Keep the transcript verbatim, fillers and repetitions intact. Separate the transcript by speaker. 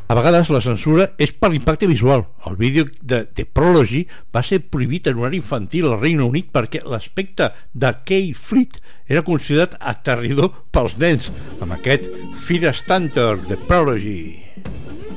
Speaker 1: A vegades la censura és per l'impacte visual. El vídeo de The Prodigy va ser prohibit en horari infantil al Regne Unit perquè l'aspecte de Kay Fleet era considerat aterridor pels nens, amb aquest Fear Stunter, The Prodigy.